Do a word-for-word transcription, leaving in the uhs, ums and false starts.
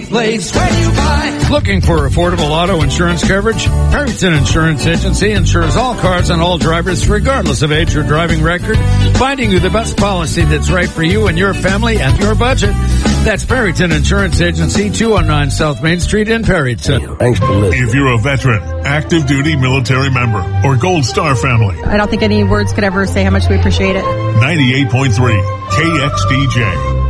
place where you buy. Looking for affordable auto insurance coverage? Perryton Insurance Agency insures all cars and all drivers regardless of age or driving record, finding you the best policy that's right for you and your family and your budget. That's Perryton Insurance Agency, two oh nine South Main Street in Perryton. Thanks for listening. If you're a veteran, active duty military member, or Gold Star family, I don't think any words could ever say how much we appreciate it. ninety-eight point three K X D J.